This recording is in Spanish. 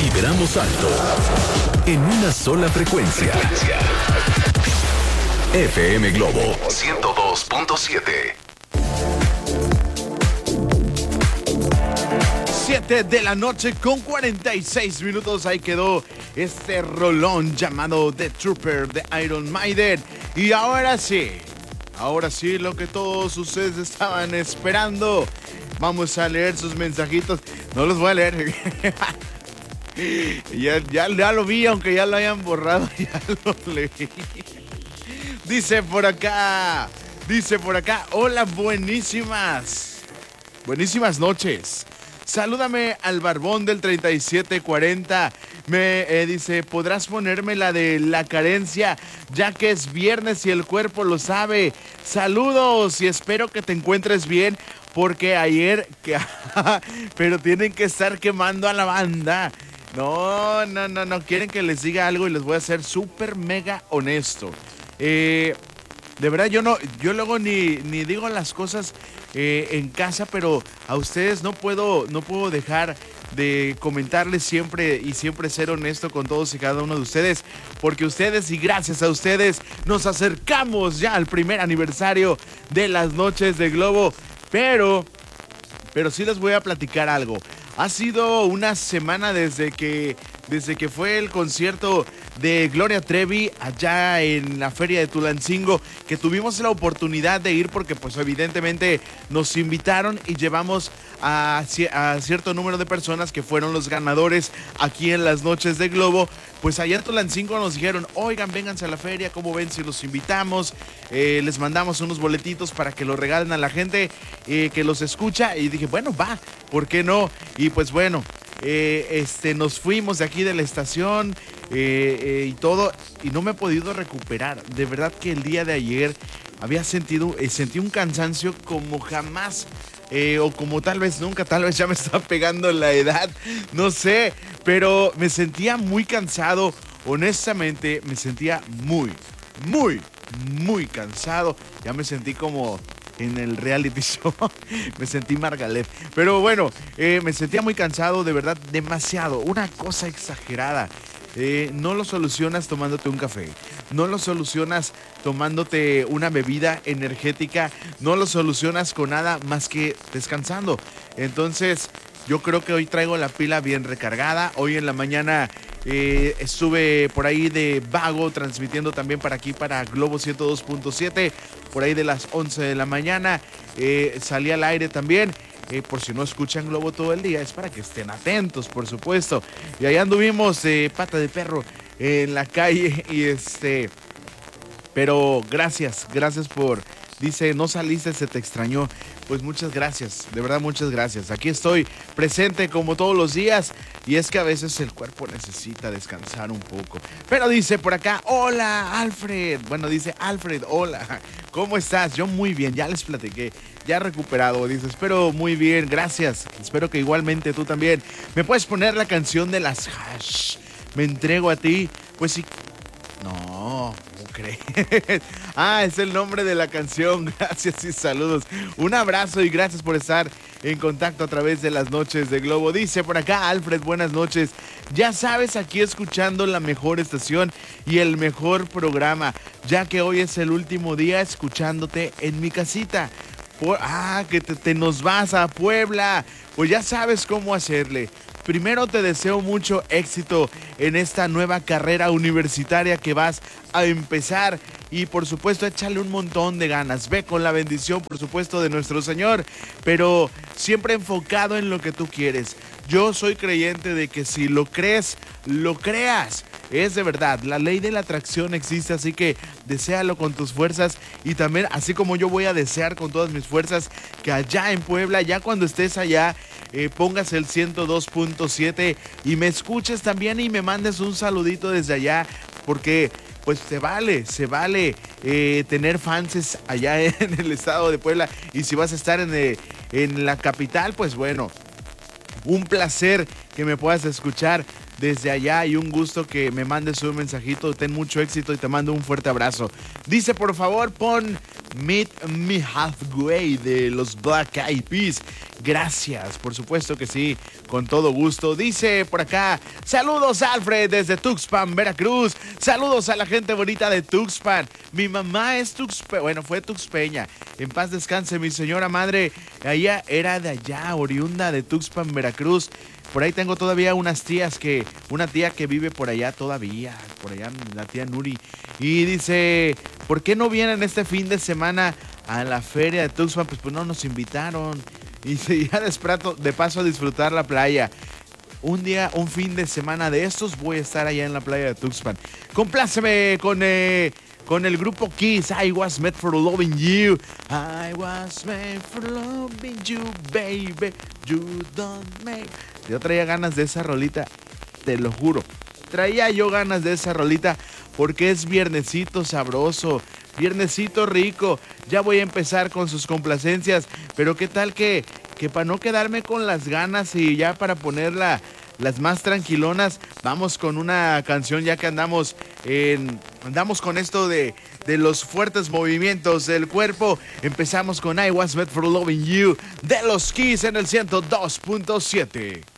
Vibramos alto en una sola frecuencia. FM Globo 102.7. 7 de la noche con 46 minutos. Ahí quedó este rolón llamado The Trooper de Iron Maiden. Y ahora sí, lo que todos ustedes estaban esperando. Vamos a leer sus mensajitos. No los voy a leer. ya lo vi, aunque ya lo hayan borrado. Ya lo leí. Dice por acá. Hola, buenísimas noches. Salúdame al barbón del 3740. Dice, ¿podrás ponerme la de la carencia? Ya que es viernes y el cuerpo lo sabe. Saludos y espero que te encuentres bien. Porque ayer... pero tienen que estar quemando a la banda. No. Quieren que les diga algo y les voy a ser súper mega honesto. De verdad, yo luego ni digo las cosas en casa, pero a ustedes no puedo dejar de comentarles siempre y siempre ser honesto con todos y cada uno de ustedes, porque ustedes y gracias a ustedes nos acercamos ya al primer aniversario de las Noches de Globo, pero sí les voy a platicar algo. Ha sido una semana desde que fue el concierto de Gloria Trevi allá en la Feria de Tulancingo, que tuvimos la oportunidad de ir porque pues evidentemente nos invitaron y llevamos a cierto número de personas que fueron los ganadores aquí en las Noches de Globo. Pues allá en Tulancingo nos dijeron, oigan, vénganse a la feria, ¿cómo ven si los invitamos? Les mandamos unos boletitos para que los regalen a la gente que los escucha. Y dije, bueno, va, ¿por qué no? Y pues bueno, nos fuimos de aquí de la estación y todo, y no me he podido recuperar. De verdad que el día de ayer sentí un cansancio como jamás. O como tal vez nunca, tal vez ya me está pegando la edad, no sé, pero me sentía muy cansado, honestamente me sentía muy cansado, ya me sentí como en el reality show, me sentí Margaret, pero bueno, me sentía muy cansado, de verdad, demasiado, una cosa exagerada. No lo solucionas tomándote un café, no lo solucionas tomándote una bebida energética, no lo solucionas con nada más que descansando. Entonces, yo creo que hoy traigo la pila bien recargada. Hoy en la mañana estuve por ahí de vago transmitiendo también para aquí, para Globo 102.7, por ahí de las 11 de la mañana. Salí al aire también. Por si no escuchan Globo todo el día, es para que estén atentos, por supuesto. Y ahí anduvimos pata de perro en la calle pero gracias por... Dice, no saliste, se te extrañó. Pues muchas gracias, de verdad muchas gracias. Aquí estoy presente como todos los días. Y es que a veces el cuerpo necesita descansar un poco. Pero dice por acá, hola Alfred. Bueno, dice Alfred, hola, ¿cómo estás? Yo muy bien, ya les platiqué, ya recuperado. Dice, espero muy bien, gracias. Espero que igualmente tú también. ¿Me puedes poner la canción de las Hash? Me entrego a ti. Pues sí. No, ¿cómo crees? Es el nombre de la canción. Gracias y saludos. Un abrazo y gracias por estar en contacto a través de las Noches de Globo. Dice por acá Alfred, buenas noches. Ya sabes, aquí escuchando la mejor estación y el mejor programa, ya que hoy es el último día escuchándote en mi casita. Que te nos vas a Puebla. Pues ya sabes cómo hacerle. Primero te deseo mucho éxito en esta nueva carrera universitaria que vas a empezar y por supuesto échale un montón de ganas. Ve con la bendición, por supuesto, de nuestro Señor, pero siempre enfocado en lo que tú quieres. Yo soy creyente de que si lo crees, lo creas. Es de verdad, la ley de la atracción existe, así que deséalo con tus fuerzas y también, así como yo voy a desear con todas mis fuerzas que allá en Puebla, ya cuando estés allá, pongas el 102.7 y me escuches también y me mandes un saludito desde allá, porque pues se vale tener fans allá en el estado de Puebla, y si vas a estar en la capital, pues bueno, un placer que me puedas escuchar desde allá y un gusto que me mandes un mensajito. Ten mucho éxito y te mando un fuerte abrazo. Dice, por favor, pon Meet Me Halfway de los Black Eyed Peas. Gracias, por supuesto que sí, con todo gusto. Dice por acá, saludos Alfred desde Tuxpan, Veracruz. Saludos a la gente bonita de Tuxpan. Mi mamá es fue tuxpeña. En paz descanse mi señora madre. Ella era de allá, oriunda de Tuxpan, Veracruz. Por ahí tengo todavía una tía que vive por allá todavía, por allá la tía Nuri. Y dice, ¿por qué no vienen este fin de semana a la feria de Tuxpan? Pues no nos invitaron. Y ya de paso a disfrutar la playa. Un fin de semana de estos voy a estar allá en la playa de Tuxpan. Compláceme con el grupo Kiss. I was made for loving you. I was made for loving you, baby. You don't make. Yo traía ganas de esa rolita, te lo juro. Traía yo ganas de esa rolita porque es viernesito sabroso, viernesito rico. Ya voy a empezar con sus complacencias, pero qué tal que para no quedarme con las ganas y ya para ponerla las más tranquilonas, vamos con una canción ya que andamos con esto de los fuertes movimientos del cuerpo. Empezamos con I Was Made for Loving You de los Kiss en el 102.7.